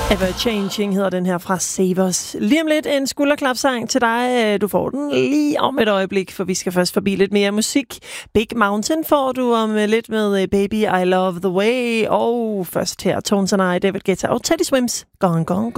Ever Changing hedder den her fra Save Us. Lige om lidt en skulderklapsang til dig. Du får den lige om et øjeblik, for vi skal først forbi lidt mere musik. Big Mountain får du om lidt med Baby I Love The Way. Og først her Tones and I, David Guetta og Teddy Swims. Gone, gone, gone.